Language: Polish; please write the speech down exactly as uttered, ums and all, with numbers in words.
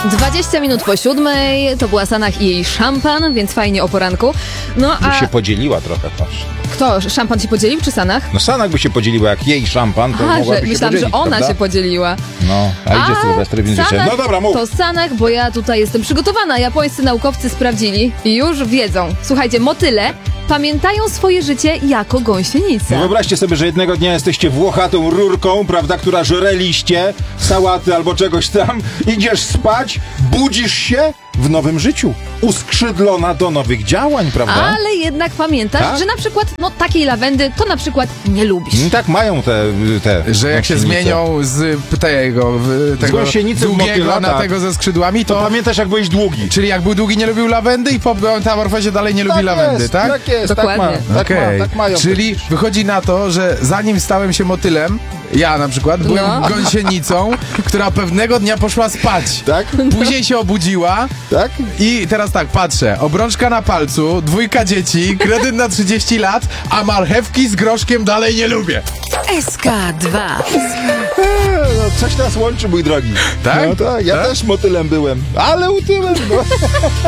dwadzieścia minut po siódmej, to była Sanach i jej szampan, więc fajnie o poranku. No By a się podzieliła trochę, patrz. kto? Szampan się podzielił czy Sanach? No Sanach by się podzieliła, jak jej szampan, to A, mogłaby że się myślałam, podzielić, że ona prawda? się podzieliła. No, a idzie Sylwester w międzyczasie. Sanach No dobra, mów. to Sanach, bo ja tutaj jestem przygotowana. Japońscy naukowcy sprawdzili i już wiedzą. Słuchajcie, motyle pamiętają swoje życie jako gąsienica. No wyobraźcie sobie, że jednego dnia jesteście włochatą rurką, prawda, która żre liście, sałaty albo czegoś tam, idziesz spać, budzisz się w nowym życiu, uskrzydlona do nowych działań, prawda? Ale jednak pamiętasz, Tak? że na przykład, no takiej lawendy to na przykład nie lubisz. I tak mają te, te Że jak się gąsienice. zmienią z tego, w- tego gąsienicy w długiego motyla, na tak. tego ze skrzydłami, To to... pamiętasz, jak byłeś długi? Czyli jak był długi, nie lubił lawendy i po metamorfozie dalej nie lubi lawendy, jest, tak? Tak jest, Dokładnie. tak ma, tak, Okej. ma, tak mają. Czyli wychodzi na to, że zanim stałem się motylem, ja na przykład byłem No. gąsienicą, która pewnego dnia poszła spać. Tak? Później się obudziła Tak? i teraz tak, patrzę, obrączka na palcu, dwójka dzieci, kredyt na trzydzieści lat, a marchewki z groszkiem dalej nie lubię. S K dwa. Eee, no, coś nas łączy, mój drogi. Tak? No tak, ja Tak? też motylem byłem, ale utyłem. No.